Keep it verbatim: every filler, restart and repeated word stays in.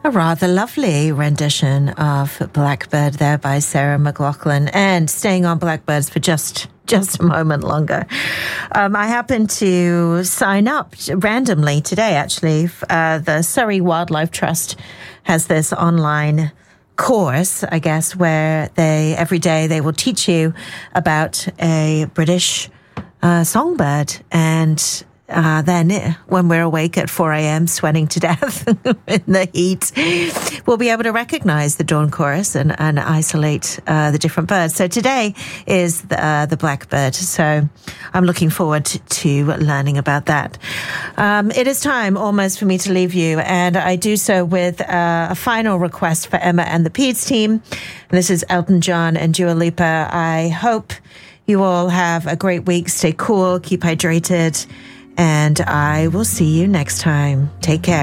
A rather lovely rendition of Blackbird there by Sarah McLachlan. And staying on Blackbirds for just just a moment longer. Um, I happened to sign up randomly today, actually. Uh, the Surrey Wildlife Trust has this online course, I guess, where they every day they will teach you about a British uh, songbird. And Uh, then when we're awake at four a.m. sweating to death in the heat, we'll be able to recognize the dawn chorus and, and isolate uh, the different birds. So today is the, uh, the blackbird. So I'm looking forward to learning about that. Um, it is time almost for me to leave you, and I do so with uh, a final request for Emma and the Peds team. This is Elton John and Dua Lipa. I hope you all have a great week. Stay cool, keep hydrated, and I will see you next time. Take care.